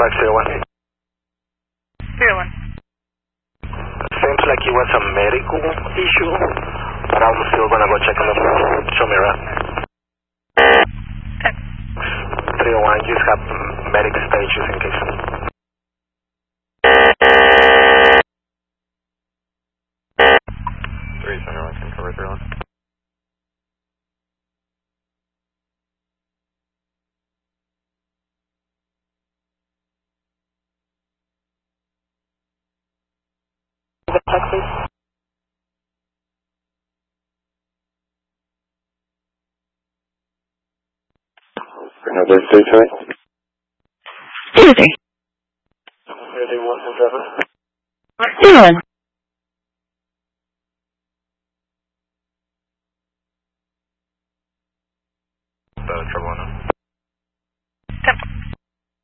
501. 01. Seems like it was a medical issue, but I'm still gonna go check on them. Show me around. 301, just have medic stages in case. I can cover 301. Check, please. Another stage, right? Tuesday. 31, driver. 01.